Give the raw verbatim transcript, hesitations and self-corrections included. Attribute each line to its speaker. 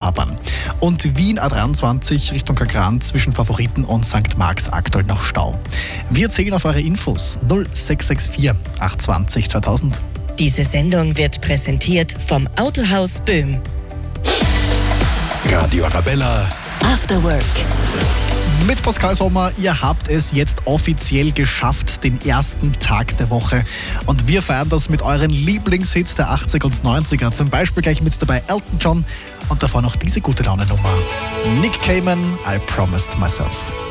Speaker 1: Fahrbahn. Und Wien A dreiundzwanzig Richtung Kagran zwischen Favoriten und Sankt Marx aktuell noch Stau. Wir zählen auf eure Infos null sechs sechs vier acht zwei null zweitausend.
Speaker 2: Diese Sendung wird präsentiert vom Autohaus Böhm.
Speaker 3: Radio Arabella.
Speaker 2: After Work.
Speaker 1: Mit Pascal Sommer, ihr habt es jetzt offiziell geschafft, den ersten Tag der Woche. Und wir feiern das mit euren Lieblingshits der achtziger und neunziger. Zum Beispiel gleich mit dabei Elton John und davor noch diese gute Laune-Nummer. Nick Cayman, I Promised Myself.